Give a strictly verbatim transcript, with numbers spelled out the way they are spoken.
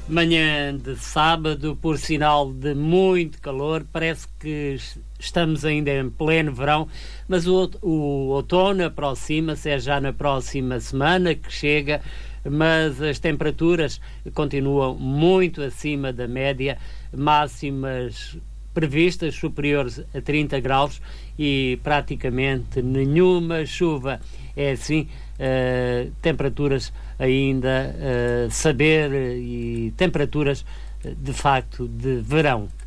Manhã de sábado, por sinal de muito calor, parece que estamos ainda em pleno verão, mas o, o outono aproxima-se, é já na próxima semana que chega, mas as temperaturas continuam muito acima da média, máximas previstas superiores a trinta graus e praticamente nenhuma chuva. É assim, uh, temperaturas ainda uh, saber e temperaturas de facto de verão.